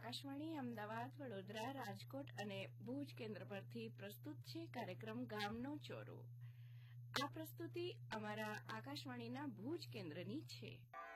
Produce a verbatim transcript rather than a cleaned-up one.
આકાશવાણી અમદાવાદ, વડોદરા, રાજકોટ અને ભુજ કેન્દ્ર પરથી પ્રસ્તુત છે કાર્યક્રમ ગામનો ચોરો. આ પ્રસ્તુતિ અમારા આકાશવાણીના ભુજ કેન્દ્રની છે.